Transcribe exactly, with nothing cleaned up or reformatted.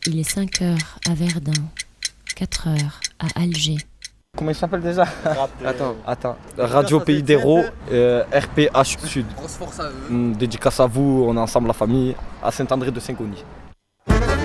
Il est cinq heures à Verdun, quatre heures à Alger. Comment il s'appelle déjà? Attends, attends. Radio Pays d'Hérault, euh, R P H Sud. Grosse force à eux. Hum, Dédicace à vous, on est ensemble la famille, à Saint-André de Saint-Gony.